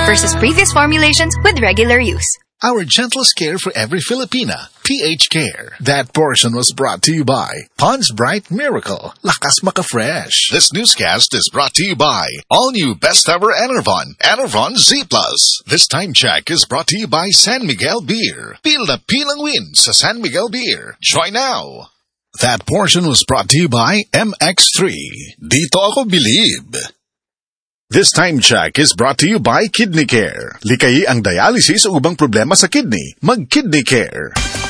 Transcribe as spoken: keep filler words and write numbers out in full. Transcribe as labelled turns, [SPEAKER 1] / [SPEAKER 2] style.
[SPEAKER 1] versus previous formulations with regular use.
[SPEAKER 2] Our gentlest care for every Filipina, P H Care. That portion was brought to you by Pond's Bright Miracle, Lakas Maka-Fresh.
[SPEAKER 3] This newscast is brought to you by all new best ever Enervon, Enervon Z Plus. This time check is brought to you by San Miguel Beer. Pil na pilang win sa San Miguel Beer. Try now.
[SPEAKER 2] That portion was brought to you by M X three. Dito ako bilib. This time check is brought to you by Kidney Care. Likayi ang dialysis o ubang problema sa kidney. Mag-Kidney Care.